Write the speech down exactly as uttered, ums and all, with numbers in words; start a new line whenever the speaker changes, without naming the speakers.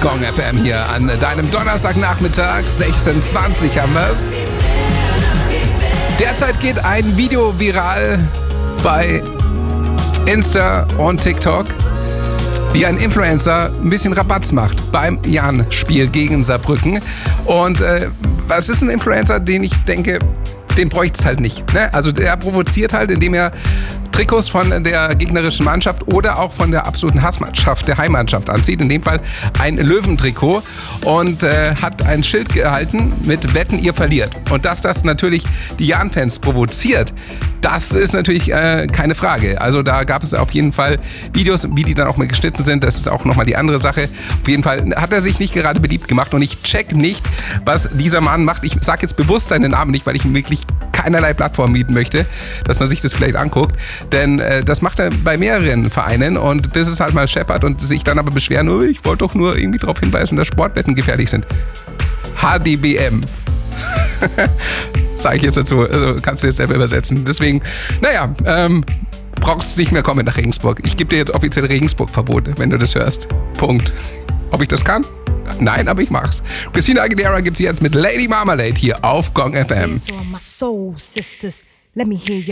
Gong F M hier an deinem Donnerstagnachmittag, sechzehn Uhr zwanzig haben wir's. Derzeit geht ein Video viral bei Insta und TikTok, wie ein Influencer ein bisschen Rabatz macht beim Jan-Spiel gegen Saarbrücken. Und äh, was ist ein Influencer, den ich denke, den bräuchte es halt nicht. Ne? Also der provoziert halt, indem er Trikots von der gegnerischen Mannschaft oder auch von der absoluten Hassmannschaft, der Heimmannschaft anzieht. In dem Fall ein Löwentrikot und äh, hat ein Schild gehalten mit Wetten, ihr verliert. Und dass das natürlich die Jan-Fans provoziert, das ist natürlich äh, keine Frage. Also da gab es auf jeden Fall Videos, wie die dann auch mal geschnitten sind. Das ist auch nochmal die andere Sache. Auf jeden Fall hat er sich nicht gerade beliebt gemacht und ich check nicht, was dieser Mann macht. Ich sage jetzt bewusst seinen Namen nicht, weil ich ihm wirklich keinerlei Plattform mieten möchte, dass man sich das vielleicht anguckt. Denn äh, das macht er bei mehreren Vereinen und bis es halt mal scheppert und sich dann aber beschweren, oh, ich wollte doch nur irgendwie darauf hinweisen, dass Sportwetten gefährlich sind. H D B M. Sage ich jetzt dazu, also kannst du jetzt selber übersetzen. Deswegen, naja, ähm, brauchst du nicht mehr kommen nach Regensburg. Ich gebe dir jetzt offiziell Regensburg-Verbot, wenn du das hörst. Punkt. Ob ich das kann? Nein, aber ich mach's. Christina Aguilera gibt's jetzt mit Lady Marmalade hier auf Gong F M.